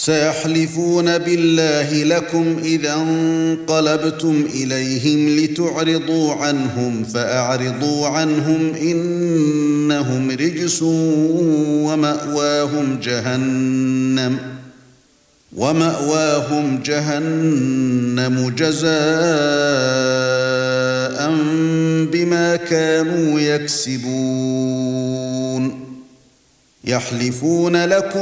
سيحلفون بالله لكم إذا انقلبتم إليهم لتعرضوا عنهم فأعرضوا عنهم إنهم رجس ومأواهم جهنم جزاء بما كانوا يكسبون يحلفون لكم